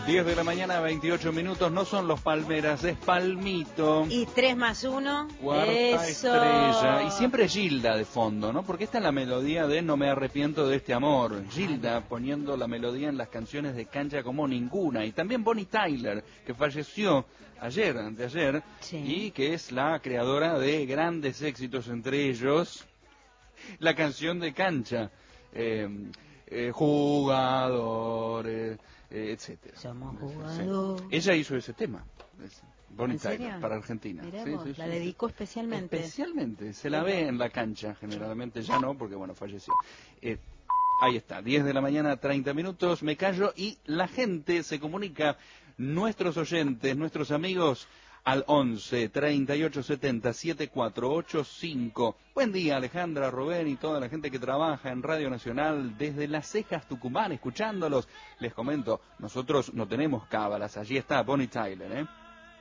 10 de la mañana, 28 minutos. No son los Palmeras, es Palmito. Y 3 más 1. Cuarta Eso. estrella. Y siempre Gilda de fondo, ¿no? Porque esta es la melodía de No me arrepiento de este amor. Gilda poniendo la melodía en las canciones de Cancha como ninguna. Y también Bonnie Tyler, que falleció anteayer, Sí. y que es la creadora de grandes éxitos, entre ellos la canción de Cancha. Jugadores, etcétera. Somos jugadores. Sí. Ella hizo ese tema, Bonnie ¿En serio? Tyler, para Argentina. Mirá Sí, vos, sí, la sí. dedicó especialmente. Especialmente, se la ve en la cancha, generalmente ya no, porque bueno, falleció. Ahí está, 10 de la mañana, 30 minutos, me callo y la gente se comunica, nuestros oyentes, nuestros amigos, al 11 38 70 7485. Buen día, Alejandra, Rubén y toda la gente que trabaja en Radio Nacional desde Las Cejas, Tucumán, escuchándolos. Les comento, nosotros no tenemos cábalas, allí está Bonnie Tyler, ¿eh?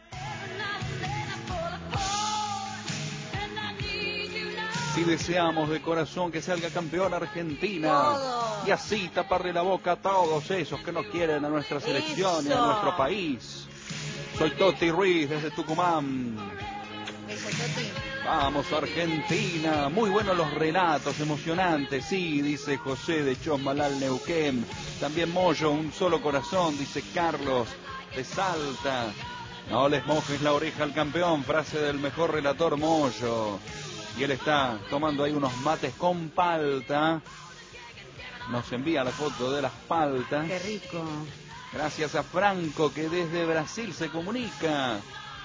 Si deseamos de corazón que salga campeón Argentina. Todo. Y así taparle la boca a todos esos que no quieren a nuestra selección y a nuestro país. Soy Toti Ruiz desde Tucumán. Eso, Toti. Vamos Argentina, muy buenos los relatos, emocionantes, sí, dice José de Chosmalal, Neuquén. También Moyo, un solo corazón, dice Carlos de Salta. No les mojes la oreja al campeón, frase del mejor relator Moyo. Y él está tomando ahí unos mates con palta. Nos envía la foto de las paltas. Qué rico. Gracias a Franco, que desde Brasil se comunica.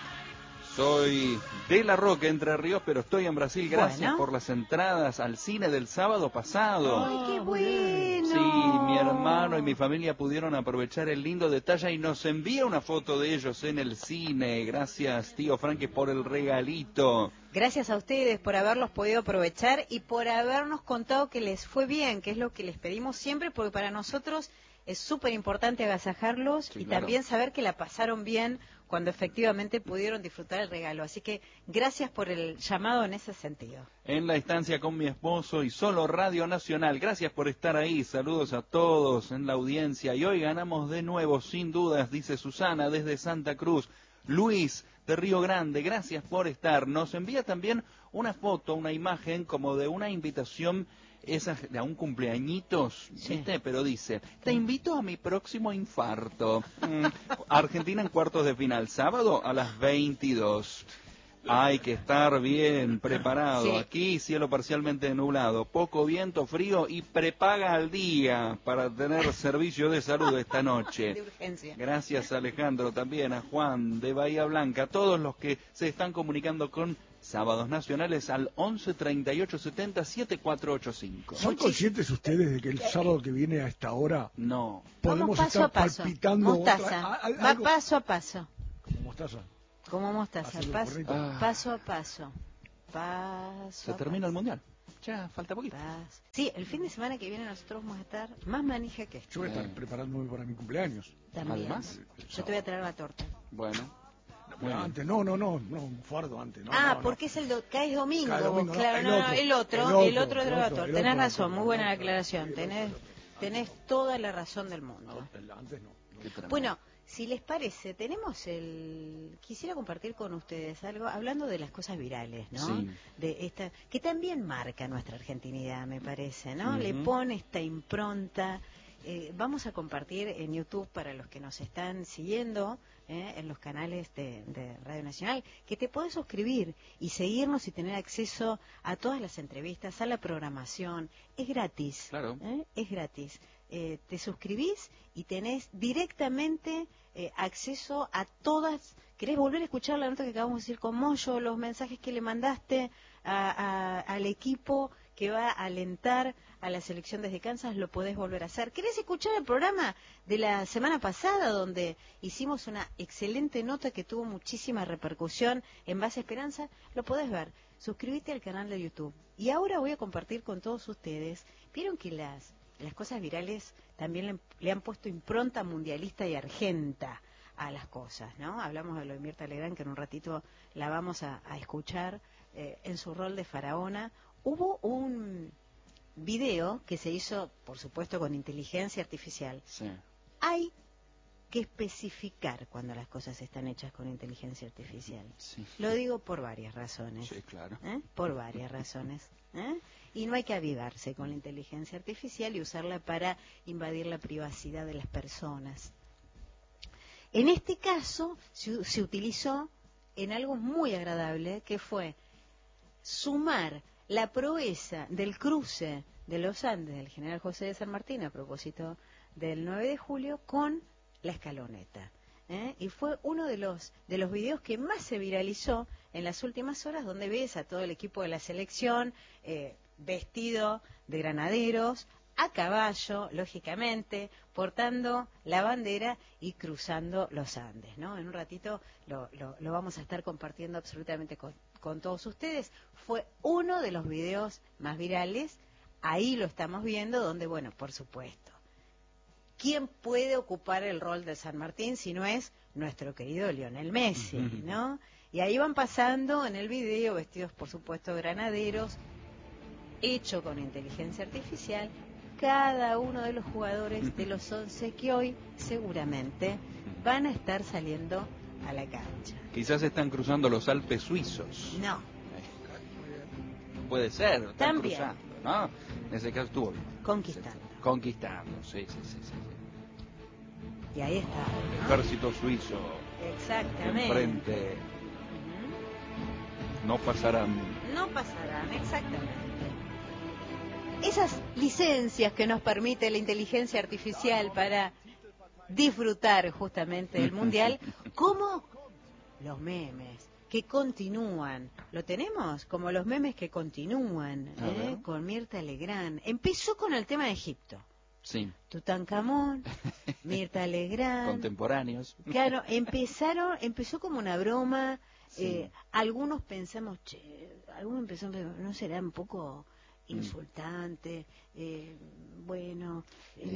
Soy de La Roca, Entre Ríos, pero estoy en Brasil. Gracias por las entradas al cine del sábado pasado. ¡Ay, qué bueno! Sí, mi hermano y mi familia pudieron aprovechar el lindo detalle y nos envía una foto de ellos en el cine. Gracias, tío Frankie, por el regalito. Gracias a ustedes por haberlos podido aprovechar y por habernos contado que les fue bien, que es lo que les pedimos siempre, porque para nosotros es súper importante agasajarlos, Sí, y claro. también saber que la pasaron bien cuando efectivamente pudieron disfrutar el regalo. Así que gracias por el llamado en ese sentido. En la estancia con mi esposo y solo Radio Nacional. Gracias por estar ahí. Saludos a todos en la audiencia. Y hoy ganamos de nuevo, sin dudas, dice Susana desde Santa Cruz. Luis de Río Grande, gracias por estar. Nos envía también una foto, una imagen como de una invitación, esa de a un cumpleañitos, ¿viste? Sí. Pero dice, te invito a mi próximo infarto. Argentina en cuartos de final, sábado a las 22. Hay que estar bien preparado. Sí. Aquí cielo parcialmente nublado, poco viento, frío y prepaga al día para tener servicio de salud esta noche. De urgencia. Gracias, Alejandro, también a Juan de Bahía Blanca, a todos los que se están comunicando con Sábados Nacionales al 11 38 70 7485. ¿Son conscientes ustedes de que el sábado que viene a esta hora no podemos paso estar a paso. palpitando Mostaza. Va paso a paso. ¿Como mostaza? Como mostaza, paso a paso. Se termina el mundial. Ya, falta poquito. Sí, el fin de semana que viene nosotros vamos a estar más manija que esto. Yo voy a estar preparándome para mi cumpleaños. También. Además, yo te voy a traer la torta. Bueno. Antes, no, un fardo antes. Porque es cae domingo. Cae domingo, claro, el otro es de la torta. Tenés razón, muy buena la aclaración. Tenés toda la razón del mundo. Antes no. Bueno, si les parece, quisiera compartir con ustedes algo, hablando de las cosas virales, ¿no? Sí. De esta, que también marca nuestra argentinidad, me parece, ¿no? Le pone esta impronta. Vamos a compartir en YouTube, para los que nos están siguiendo, en los canales de Radio Nacional, que te podés suscribir y seguirnos y tener acceso a todas las entrevistas, a la programación. Es gratis. Claro. Es gratis. Te suscribís y tenés directamente acceso a todas. ¿Querés volver a escuchar la nota que acabamos de decir con Moyo, los mensajes que le mandaste al equipo que va a alentar a la selección desde Kansas? Lo podés volver a hacer. ¿Querés escuchar el programa de la semana pasada, donde hicimos una excelente nota que tuvo muchísima repercusión en Base Esperanza? Lo podés ver. Suscríbete al canal de YouTube. Y ahora voy a compartir con todos ustedes. Vieron que las cosas virales también le han puesto impronta mundialista y argenta a las cosas, ¿no? Hablamos de lo de Mirta Legrand, que en un ratito la vamos a escuchar en su rol de faraona. Hubo un video que se hizo, por supuesto, con inteligencia artificial. Sí. Hay que especificar cuando las cosas están hechas con inteligencia artificial. Sí. Lo digo por varias razones. Sí, claro. Por varias razones. Y no hay que avivarse con la inteligencia artificial y usarla para invadir la privacidad de las personas. En este caso se utilizó en algo muy agradable, que fue sumar la proeza del cruce de los Andes del general José de San Martín a propósito del 9 de julio con la escaloneta. Y fue uno de los videos que más se viralizó en las últimas horas, donde ves a todo el equipo de la selección vestido de granaderos, a caballo, lógicamente, portando la bandera y cruzando los Andes, ¿no? En un ratito lo vamos a estar compartiendo absolutamente con todos ustedes. Fue uno de los videos más virales, ahí lo estamos viendo, donde, bueno, por supuesto, ¿quién puede ocupar el rol de San Martín si no es nuestro querido Lionel Messi, ¿no? Y ahí van pasando en el video, vestidos por supuesto de granaderos, hecho con inteligencia artificial, cada uno de los jugadores de los 11 que hoy seguramente van a estar saliendo a la cancha. Quizás están cruzando los Alpes suizos. No. Puede ser, están También. cruzando, ¿no? En ese caso estuvo bien. Conquistando. Conquistando, sí. Y ahí está, ¿no? Ejército suizo. Exactamente. Enfrente. No pasarán. No pasarán, exactamente. Esas licencias que nos permite la inteligencia artificial para disfrutar justamente del Mundial, como los memes que continúan. ¿Lo tenemos? Como los memes que continúan, con Mirta Legrand. Empezó con el tema de Egipto. Sí. Tutankamón, Mirta Legrand. Contemporáneos. Claro, empezó como una broma. Sí. Algunos pensamos, ¿no será un poco insultante? Bueno,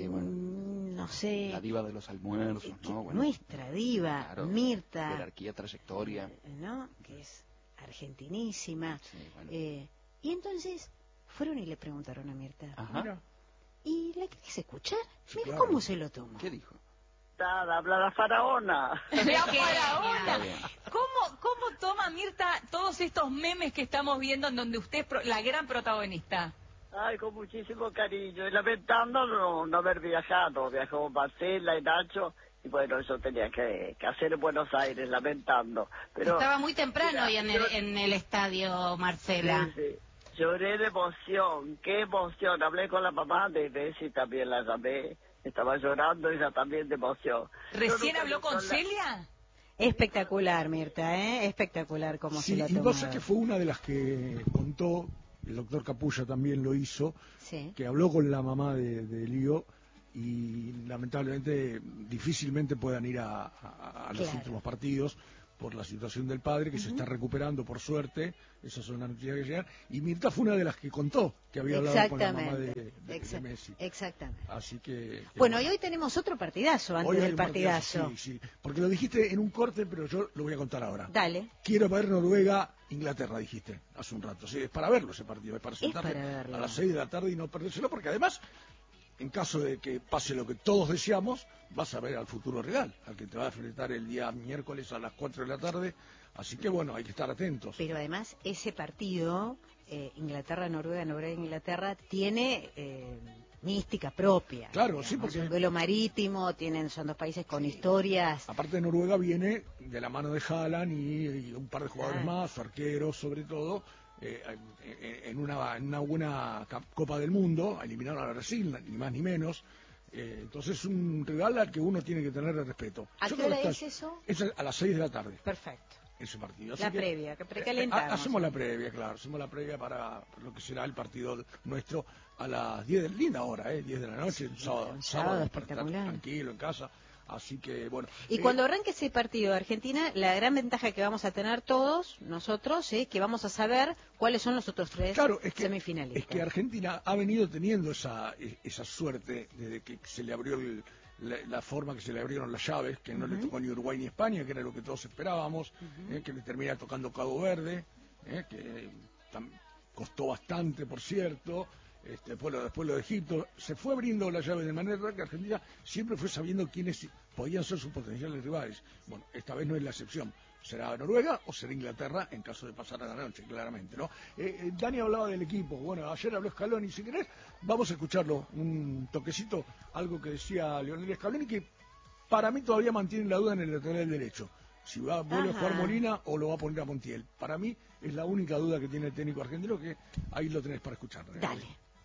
no sé. La diva de los almuerzos, ¿no? Bueno, nuestra diva, claro, Mirta. jerarquía, trayectoria. ¿No? Que es argentinísima. Sí, bueno. Y entonces fueron y le preguntaron a Mirta. Ajá. Mira. ¿Y la querés escuchar? Sí, Mira claro. cómo se lo toma. ¿Qué dijo? Habla la faraona. La Está faraona. bien. ¿Cómo toma Mirta todos estos memes que estamos viendo en donde usted es la gran protagonista? Ay, con muchísimo cariño. Y lamentando no haber viajado. Viajó Marcela y Nacho. Y bueno, eso tenía que hacer en Buenos Aires, lamentando. Pero Estaba muy temprano hoy mira, en el estadio, Marcela. sí. Lloré de emoción. Qué emoción. Hablé con la mamá de Bessie, también la llamé. Estaba llorando ella también de emoción. ¿Recién Yo nunca habló he con visto Celia? Espectacular, Mirta, espectacular cómo Sí, se la y toma. vos sabés que fue una de las que contó, el doctor Capulla también lo hizo, Sí. que habló con la mamá de Lío y lamentablemente difícilmente puedan ir a los Claro. últimos partidos por la situación del padre, que se está recuperando por suerte. Esas son las noticias que llegan. Y Mirta fue una de las que contó que había hablado con la mamá de Messi. Exactamente. Así que Bueno, y hoy tenemos otro partidazo antes hoy hay del un partidazo. Sí, porque lo dijiste en un corte, pero yo lo voy a contar ahora. Dale. Quiero ver Noruega-Inglaterra, dijiste hace un rato. Sí, es para verlo ese partido, es para Es sentarse para verlo. a las 6 de la tarde y no perdérselo, porque además, en caso de que pase lo que todos deseamos, vas a ver al futuro real, al que te va a enfrentar el día miércoles a las 4 de la tarde. Así que bueno, hay que estar atentos. Pero además ese partido, Inglaterra-Noruega, Noruega-Inglaterra, tiene mística propia. Claro, sí, digamos, porque- un duelo marítimo, son dos países con historias. Aparte, Noruega viene de la mano de Haaland y un par de jugadores más, su arquero sobre todo, en una buena Copa del Mundo, eliminaron a Brasil, ni más ni menos. Entonces es un rival al que uno tiene que tener respeto. ¿A Yo qué creo hora que es eso? Es a las 6 de la tarde, Perfecto. ese partido. Así La que, previa, que precalentamos. hacemos la previa, claro, hacemos la previa para lo que será el partido nuestro a las 10 de linda hora, 10 de la noche, un sábado, un sábado para espectacular. estar tranquilo en casa. Así que bueno. Y cuando arranque ese partido de Argentina, la gran ventaja que vamos a tener todos nosotros es que vamos a saber cuáles son los otros tres Claro, es que semifinalistas. Argentina ha venido teniendo esa suerte desde que se le abrió la forma que se le abrieron las llaves, que no le tocó ni Uruguay ni España, que era lo que todos esperábamos, que le termina tocando Cabo Verde, que costó bastante, por cierto. Después lo de Egipto, se fue abriendo la llave de manera que Argentina siempre fue sabiendo podían ser sus potenciales rivales. Bueno, esta vez no es la excepción. Será Noruega o será Inglaterra en caso de pasar a la noche, claramente, ¿no? Dani hablaba del equipo. Bueno, ayer habló Scaloni. Si querés, vamos a escucharlo un toquecito, algo que decía Lionel Scaloni, que para mí todavía mantiene la duda en el lateral derecho. Si vuelve a jugar Molina o lo va a poner a Montiel. Para mí es la única duda que tiene el técnico argentino, que ahí lo tenés para escuchar. Dale.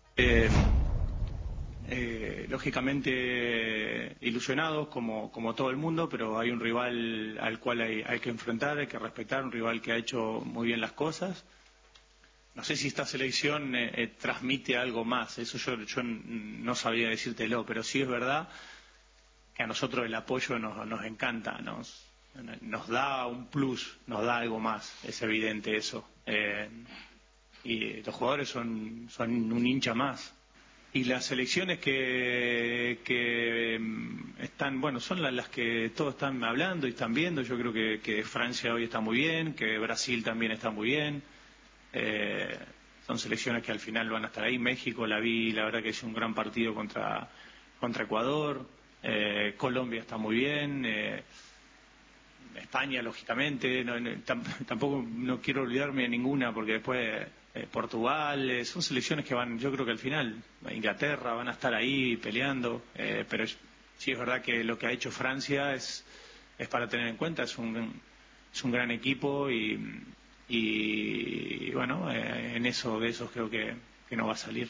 Lógicamente ilusionados como todo el mundo, pero hay un rival al cual hay que enfrentar, hay que respetar, un rival que ha hecho muy bien las cosas. No sé si esta selección transmite algo más, eso yo no sabía decírtelo, pero sí es verdad que a nosotros el apoyo nos encanta, nos da un plus, nos da algo más, es evidente eso. Y los jugadores son un hincha más. Y las selecciones que están, bueno, son las que todos están hablando y están viendo. Yo creo que Francia hoy está muy bien, que Brasil también está muy bien. Son selecciones que al final van a estar ahí. México la verdad que es un gran partido contra Ecuador. Colombia está muy bien. España, lógicamente. Tampoco no quiero olvidarme de ninguna porque después... Portugal, son selecciones que van, yo creo que al final, Inglaterra, van a estar ahí peleando, pero sí es verdad que lo que ha hecho Francia es para tener en cuenta, es un gran equipo y bueno, de esos creo que no va a salir.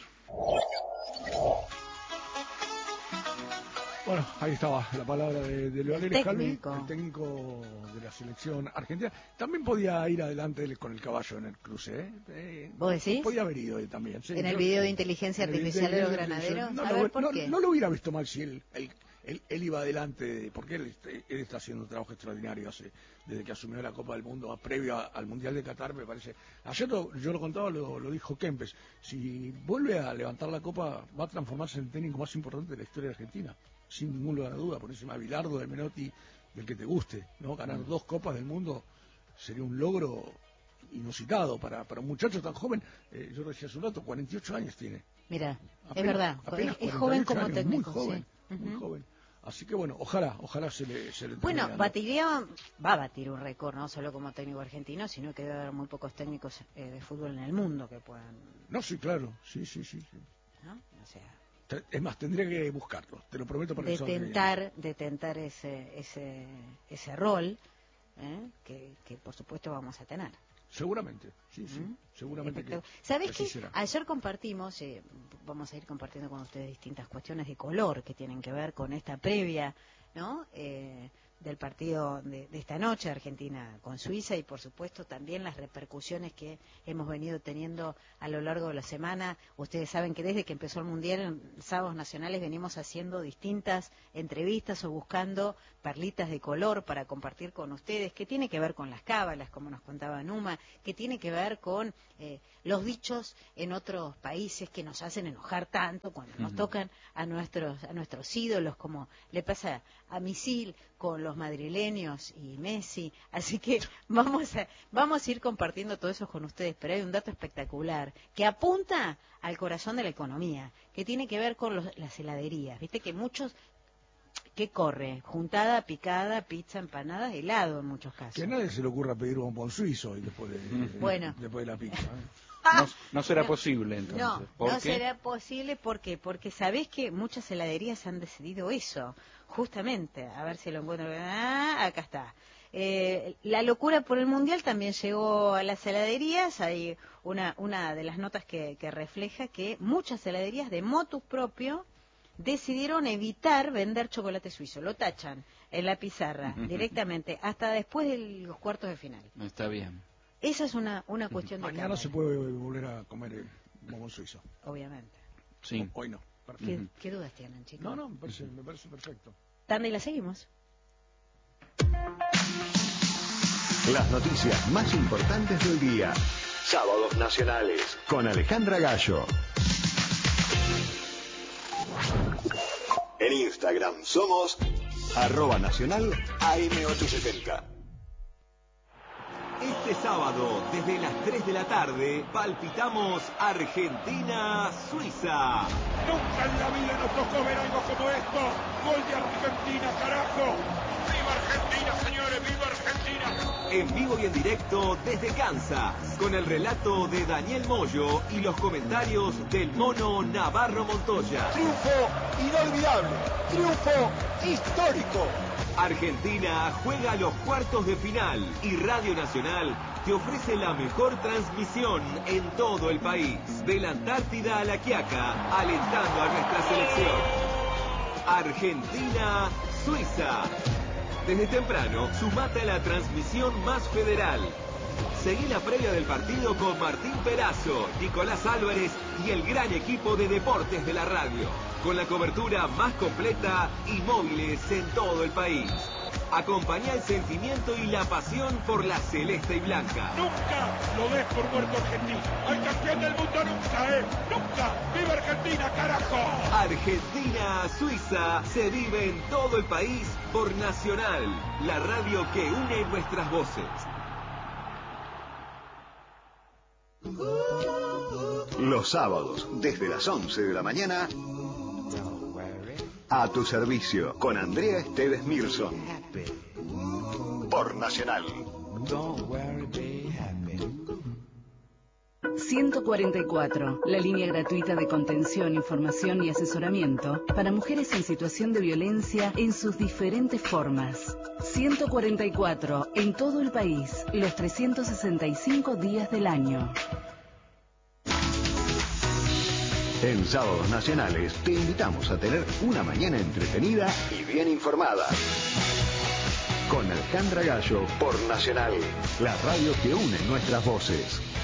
Bueno, ahí estaba la palabra de Lionel Scaloni, el técnico. técnico de la selección argentina. También podía ir adelante con el caballo en el cruce, ¿Vos decís? Podía haber ido él también. Sí, En el video de inteligencia artificial de los granaderos. A ver, ¿por qué? No lo hubiera visto mal si él iba adelante, porque él está haciendo un trabajo extraordinario desde que asumió la Copa del Mundo, previo al Mundial de Qatar, me parece. Ayer yo lo contaba, lo dijo Kempes. Si vuelve a levantar la Copa, va a transformarse en el técnico más importante de la historia de Argentina. Sin ningún lugar de duda, por encima de Bilardo, de Menotti, del que te guste, ¿no? Ganar 2 Copas del Mundo sería un logro inusitado para un muchacho tan joven. Yo lo decía hace un rato, 48 años tiene. Mira, es verdad, es joven como años, técnico. muy joven, sí. muy joven. Así que bueno, ojalá se le Bueno, termine dando. va a batir un récord, no solo como técnico argentino, sino que debe haber muy pocos técnicos de fútbol en el mundo que puedan... No, sí, claro, sí. ¿no? O sea... Es más, tendría que buscarlo, te lo prometo para de tentar ese rol que por supuesto vamos a tener. Seguramente, sí, seguramente que ¿Sabés así qué? será. Ayer compartimos, vamos a ir compartiendo con ustedes distintas cuestiones de color que tienen que ver con esta previa, ¿no? Del partido de esta noche, Argentina con Suiza, y por supuesto también las repercusiones que hemos venido teniendo a lo largo de la semana. Ustedes saben que desde que empezó el Mundial, en Sábados Nacionales, venimos haciendo distintas entrevistas o buscando perlitas de color para compartir con ustedes, que tiene que ver con las cábalas, como nos contaba Numa, que tiene que ver con los dichos en otros países que nos hacen enojar tanto cuando nos tocan a nuestros ídolos, como le pasa a Misil con los madrileños y Messi. Así que vamos a ir compartiendo todo eso con ustedes, pero hay un dato espectacular que apunta al corazón de la economía, que tiene que ver con las heladerías. Viste que muchos... ¿Qué corre? Juntada, picada, pizza, empanada, helado en muchos casos. Que a nadie se le ocurra pedir un bombón suizo y después de la pizza. No será posible entonces. No será posible porque sabés que muchas heladerías han decidido eso, justamente. A ver si lo encuentro. Acá está. La locura por el Mundial también llegó a las heladerías. Hay una de las notas que refleja que muchas heladerías de motus propio decidieron evitar vender chocolate suizo. Lo tachan en la pizarra directamente hasta después de los cuartos de final. Está bien. Esa es una cuestión de Mañana se puede volver a comer el bombón suizo. Obviamente. Sí. Hoy no. ¿Qué dudas tienen, chicos? No, me parece perfecto. Tanda y la seguimos. Las noticias más importantes del día. Sábados Nacionales con Alejandra Gallo. En Instagram somos @nacional AM870. Este sábado, desde las 3 de la tarde, palpitamos Argentina-Suiza. Nunca en la vida nos tocó ver algo como esto. Gol de Argentina, carajo. ¡Viva Argentina, señores! ¡Viva Argentina! En vivo y en directo desde Kansas, con el relato de Daniel Moyo y los comentarios del mono Navarro Montoya. Triunfo inolvidable, triunfo histórico. Argentina juega los cuartos de final y Radio Nacional te ofrece la mejor transmisión en todo el país. De la Antártida a La Quiaca, alentando a nuestra selección. Argentina-Suiza. Desde temprano, sumate a la transmisión más federal. Seguí la previa del partido con Martín Perazo, Nicolás Álvarez y el gran equipo de deportes de la radio, con la cobertura más completa y móviles en todo el país. Acompañá el sentimiento y la pasión por la celeste y blanca. Nunca lo des por muerto Argentina. Al campeón del mundo nunca, nunca. ¡Viva Argentina, carajo! Argentina-Suiza se vive en todo el país por Nacional, la radio que une nuestras voces. Los sábados, desde las 11 de la mañana, a tu servicio, con Andrea Esteves Mirson. Por Nacional. 144, la línea gratuita de contención, información y asesoramiento para mujeres en situación de violencia en sus diferentes formas. 144, en todo el país, los 365 días del año. En Sábados Nacionales te invitamos a tener una mañana entretenida y bien informada. Con Alejandra Gallo por Nacional, la radio que une nuestras voces.